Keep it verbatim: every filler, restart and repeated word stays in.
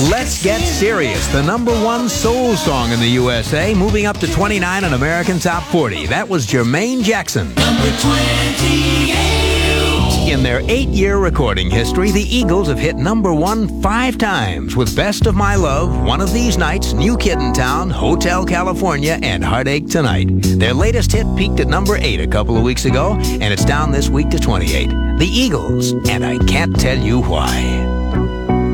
Let's Get Serious, the number one soul song in the U S A, moving up to twenty-nine on American Top forty. That was Jermaine Jackson. Number twenty-eight. In their eight-year recording history, the Eagles have hit number one five times with Best of My Love, One of These Nights, New Kid in Town, Hotel California, and Heartache Tonight. Their latest hit peaked at number eight a couple of weeks ago, and it's down this week to twenty-eight. The Eagles, and I Can't Tell You Why.